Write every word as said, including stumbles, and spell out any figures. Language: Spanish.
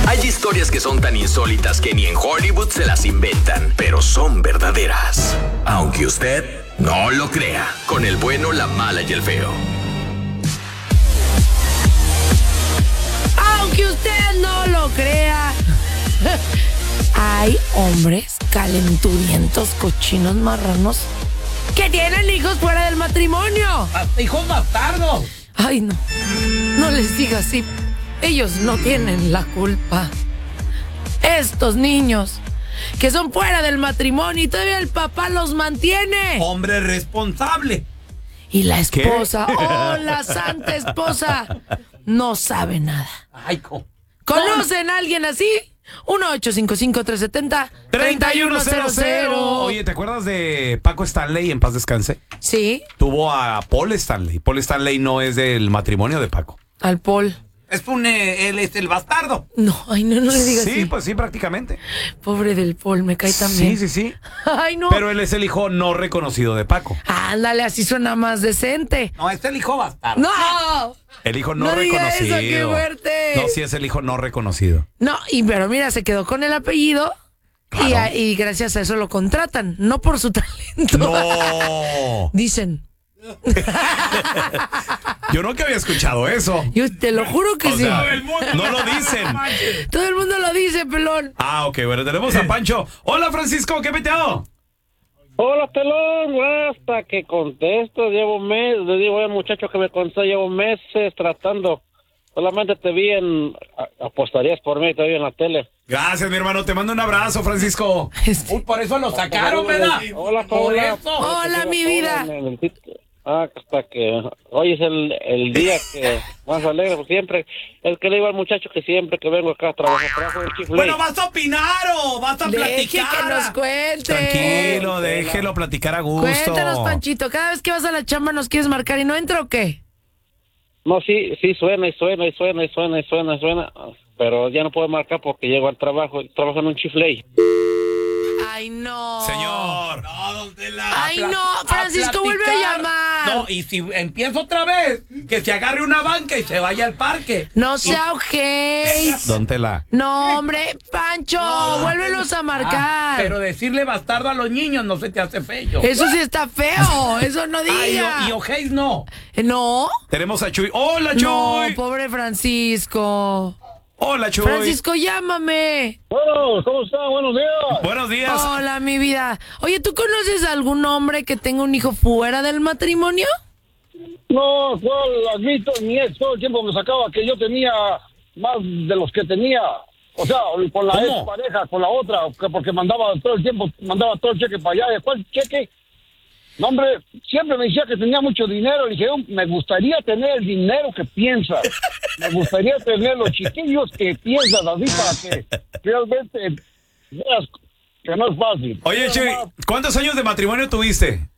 Hay historias que son tan insólitas que ni en Hollywood se las inventan, pero son verdaderas. Aunque usted no lo crea, con el bueno, la mala y el feo. Aunque usted no lo crea, hay hombres calenturientos, cochinos, marranos que tienen hijos fuera del matrimonio. Hasta hijos bastardos. Ay, no, no les diga así. Ellos no tienen la culpa. Estos niños que son fuera del matrimonio y todavía el papá los mantiene. Hombre responsable. Y la esposa, oh, la santa esposa, no sabe nada. Ay, co- ¿Conocen a alguien así? uno ocho cinco cinco, tres siete cero, tres uno cero cero. Oye, ¿te acuerdas de Paco Stanley, en paz descanse? Sí, Tuvo a Paul Stanley. Paul Stanley no es del matrimonio de Paco. al Paul. Es un, eh, él es el bastardo. No, ay, no, no le digas Sí, así. pues sí, prácticamente. Pobre del Paul, me cae también. Sí, sí, sí. Ay, no. Pero él es el hijo no reconocido de Paco. Ándale, así suena más decente. No, es el hijo bastardo. ¡No! El hijo no, No diga eso, reconocido. qué fuerte. No, sí es el hijo no reconocido. No, y pero mira, se quedó con el apellido y, a- y gracias a eso lo contratan, no por su talento. ¡No! Dicen. Yo nunca había escuchado eso. Yo te lo juro que O sí. sea, no lo dicen. Todo el mundo lo dice, pelón. Ah, ok, bueno, tenemos a Pancho. Hola, Francisco, ¿qué peteado? Hola, pelón, hasta que contesto, llevo meses, le digo al muchacho que me contestó, llevo meses tratando, solamente te vi en, a- apostarías por mí, te vi en la tele. Gracias, mi hermano, te mando un abrazo, Francisco. Este, Uy, por eso lo sacaron, ¿verdad? Hola, Por hola. eso. Hola, mi vida. En el sitio. Ah, hasta que hoy es el, el día que más alegre, pues siempre, el que le digo al muchacho que siempre que vengo acá a trabajar, trabajo en Chief Bueno, Lake. ¿vas a opinar o vas a Deje platicar? que nos cuente. Tranquilo, déjelo platicar a gusto. Cuéntanos, Panchito. Cada vez que vas a la chamba nos quieres marcar y no entro o qué. No, sí, sí, suena y suena y suena y suena y suena y suena, pero ya no puedo marcar porque llego al trabajo, trabajo en un Chief Lake. Ay, no. Señor. No, don Tela. Ay, A pla- no, Francisco, a vuelve a platicar. llamar. No, y si empiezo otra vez, que se agarre una banca y se vaya al parque. No sea ojéis. Don Tela. No, hombre, Pancho, vuélvelos a marcar. Ah, pero decirle bastardo a los niños no se te hace feo. Eso sí está feo, eso no Ay, diga. y, y ojéis no. Eh, ¿No? Tenemos a Chuy. Hola, No, Chuy. pobre Francisco. Hola, Chuy. Francisco, llámame. Bueno, ¿cómo está? Buenos días. Buenos días. Hola, mi vida. Oye, ¿tú conoces a algún hombre que tenga un hijo fuera del matrimonio? No, cuál admito, mi ex todo el tiempo me sacaba que yo tenía más de los que tenía. O sea, con la ¿Cómo? ex pareja, con la otra, que porque mandaba todo el tiempo, mandaba todo el cheque para allá. ¿Después cheque? No, hombre, siempre me decía que tenía mucho dinero. Le dije, yo, me gustaría tener el dinero que piensas. Me gustaría tener los chiquillos que piensas, así para que realmente veas que no es fácil. Oye, Nada Chuy, más. ¿cuántos años de matrimonio tuviste?